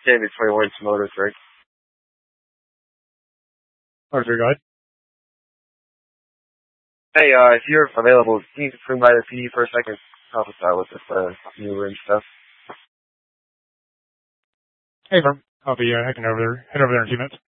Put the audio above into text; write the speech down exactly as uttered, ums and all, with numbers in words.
David twenty-one Motors, right? Arthur, go ahead. Hey, uh, if you're available, can you swing by the P D for a second? Help us out with this, uh, new room stuff. Hey, firm. I'll be uh, heading over there, head over there in a few minutes.